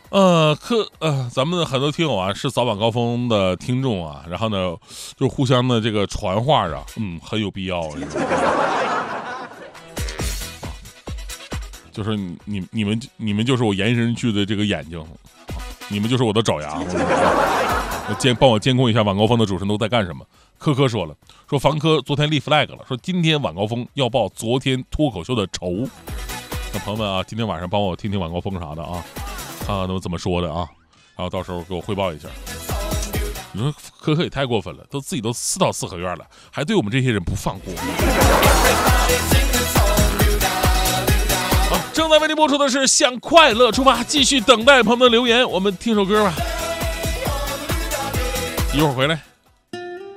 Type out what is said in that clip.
咱们的很多听友啊是早晚高峰的听众啊，然后呢就互相的这个传话啊，很有必要啊。就是你们就是我延伸去的这个眼睛，你们就是我的爪牙。帮我监控一下晚高峰的主持人都在干什么。科科说了，说房科昨天立 flag 了，说今天晚高峰要报昨天脱口秀的仇。那朋友们啊，今天晚上帮我听听晚高峰啥的啊，看看他们怎么说的啊，然后到时候给我汇报一下。你说科科也太过分了，自己都4到4合院了，还对我们这些人不放过。好，正在为您播出的是向快乐出发，继续等待朋友们的留言，我们听首歌吧，一会儿回来。